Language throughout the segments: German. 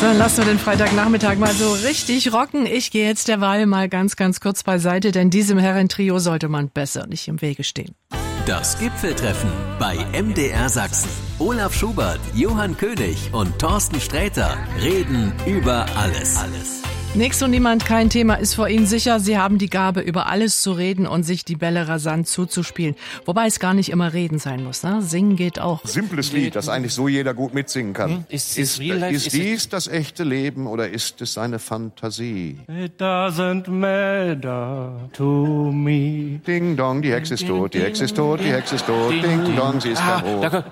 Dann lassen wir den Freitagnachmittag mal so richtig rocken. Ich gehe jetzt derweil mal ganz kurz beiseite, denn diesem Herrentrio sollte man besser nicht im Wege stehen. Das Gipfeltreffen bei MDR Sachsen. Olaf Schubert, Johann König und Thorsten Sträter reden über alles. Nichts und niemand, kein Thema ist vor Ihnen sicher. Sie haben die Gabe, über alles zu reden und sich die Bälle rasant zuzuspielen. Wobei es gar nicht immer reden sein muss, ne? Singen geht auch. Simples Lied, das eigentlich so jeder gut mitsingen kann. Ist dies das echte Leben oder ist es eine Fantasie? It doesn't matter to me. Ding dong, die Hexe ist tot, die Hexe ist tot, die Hexe ist tot. Ding dong, sie ist tot.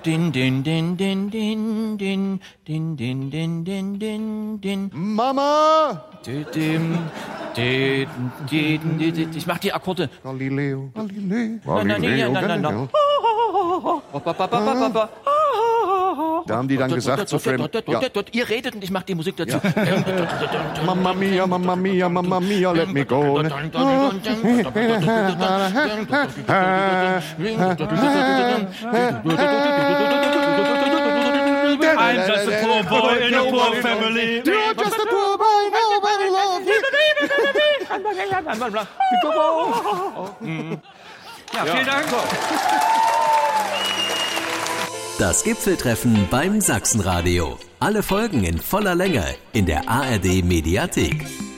Mama! Ich mach die Akkorde. Galileo. Da haben die dann gesagt zu Frem. Ihr redet und ich mach die Musik dazu. Mamma mia, mamma mia, mamma mia, let me go. I'm just a poor boy in a poor family. You're just a poor boy, nobody loves you. Ja, vielen Dank. Das Gipfeltreffen beim Sachsenradio. Alle Folgen in voller Länge in der ARD Mediathek.